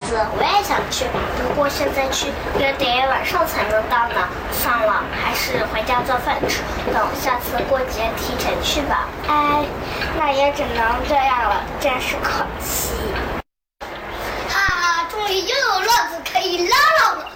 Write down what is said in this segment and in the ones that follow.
子，我也想去，不过现在去也得晚上才能到呢。算了，还是回家做饭吃，等下次过节提前去吧。哎，那也只能这样了，真是可惜。 哈哈，终于又有乐子可以唠唠了。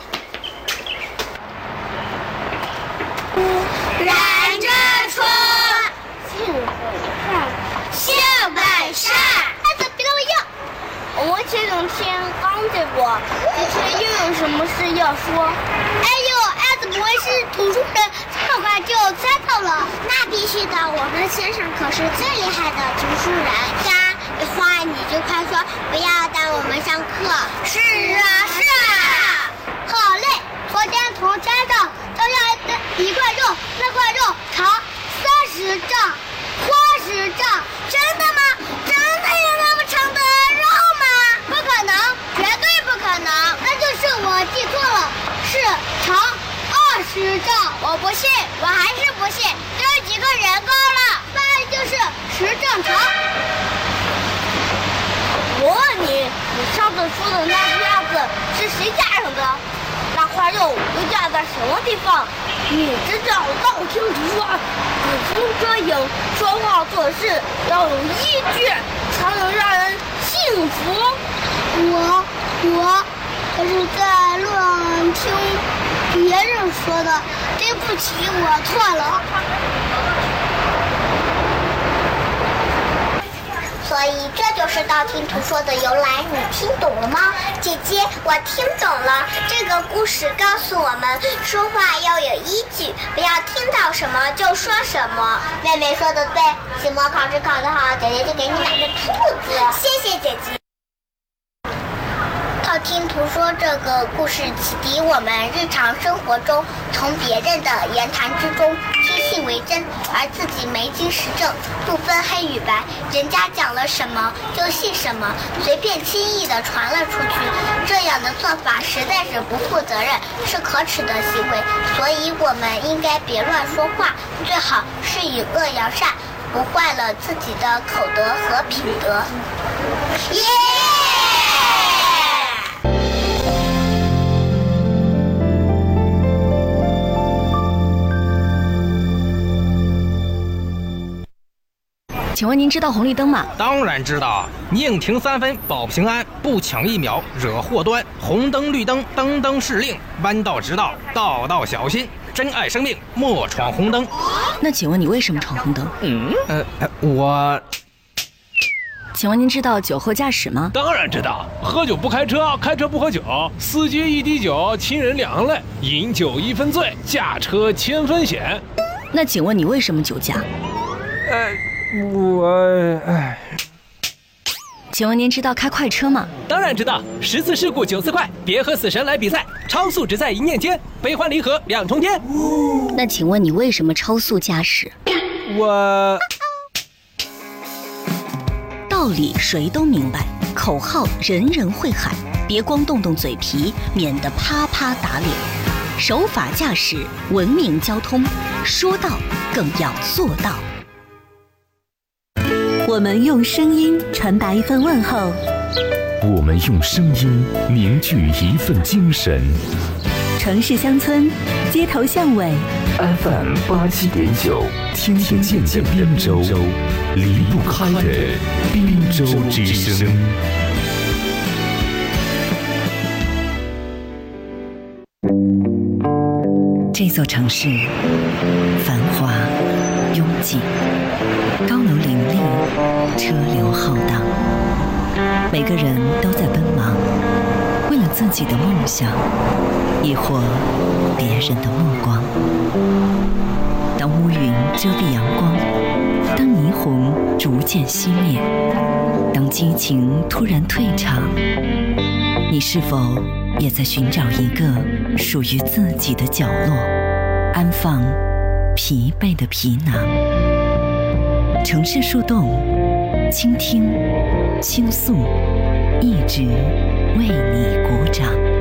燃着春，幸会善，谢百善。 孩子，别跟我要。 我前两天刚见过，今天又有什么事要说？ 哎呦，孩子不会是读书人，这么快就猜到了？ 那必须的，我们先生可是最厉害的读书人呀。话你就快说，不要耽误我们上课。 是啊，是啊。 好嘞，昨天从山上掉下来的一块肉，那块肉长30丈，宽10丈。 真的吗？真的有那么长的肉吗？ 不可能，绝对不可能。那就是我记错了，是长20丈。 我不信，我还是不信，就有几个人高了， 那就是10丈长。 我问你，你上次说的那个鸭子是谁家养的？那块肉又架在什么地方？你这叫道听途说，只听则影，说话做事要有依据，才能让人信服。 我可是在路上听别人说的，对不起，我错了。 所以这就是道听途说的由来，你听懂了吗？姐姐，我听懂了。这个故事告诉我们，说话要有依据，不要听到什么就说什么。妹妹说的对，期末考试考得好，姐姐就给你买个兔子。谢谢姐姐。道听途说这个故事启迪我们日常生活中，从别人的言谈之中听信为真，而自己没经实证，不分黑与白，人家讲了什么就信什么，随便轻易地传了出去，这样的做法实在是不负责任，是可耻的行为。所以我们应该别乱说话，最好是以恶扬善，不坏了自己的口德和品德。耶！ 请问您知道红绿灯吗？ 当然知道，宁停3分保平安，不抢1秒惹祸端。红灯绿灯，灯灯是令，弯道直道，道道小心。珍爱生命，莫闯红灯。 那请问你为什么闯红灯？ 我…… 请问您知道酒后驾驶吗？ 当然知道，喝酒不开车，开车不喝酒，司机一滴酒，亲人两泪，饮酒1分醉，驾车1000分险。 那请问你为什么酒驾？请问您知道开快车吗？ 当然知道，10次事故9次快，别和死神来比赛，超速只在一念间，悲欢离合2重天。 那请问你为什么超速驾驶？道理谁都明白，口号人人会喊，别光动动嘴皮，免得啪啪打脸。守法驾驶，文明交通，说到更要做到。我们用声音传达一份问候， 我们用声音凝聚一份精神。 城市乡村，街头巷尾 FM 87.9，听得见的滨州，离不开的滨州之声。 这座城市繁华拥挤，高楼林立，车流浩荡，每个人都在奔忙，为了自己的梦想，亦或别人的目光。当乌云遮蔽阳光，当霓虹逐渐熄灭，当激情突然退场，你是否也在寻找一个属于自己的角落，安放疲惫的皮囊？城市树洞，倾听，倾诉，一直为你鼓掌。